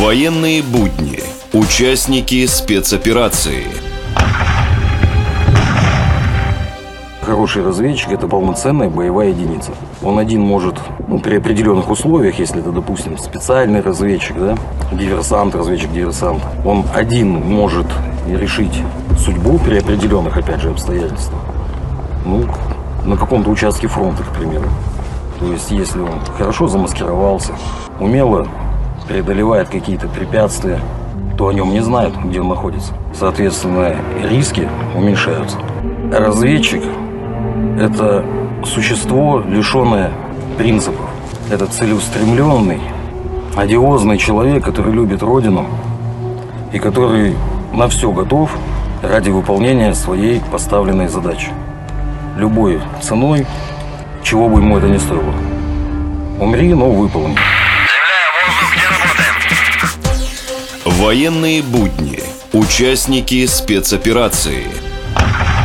Военные будни. Участники спецоперации. Хороший разведчик – это полноценная боевая единица. Он один может, при определенных условиях, если это, допустим, специальный разведчик, диверсант, разведчик-диверсант, он один может решить судьбу при определенных, опять же, обстоятельствах. На каком-то участке фронта, к примеру. То есть, если он хорошо замаскировался, умело преодолевает какие-то препятствия, то о нем не знают, где он находится. Соответственно, риски уменьшаются. Разведчик – это существо, лишенное принципов. Это целеустремленный, одиозный человек, который любит Родину и который на все готов ради выполнения своей поставленной задачи. Любой ценой, чего бы ему это ни стоило. Умри, но выполни. Военные будни. Участники спецоперации.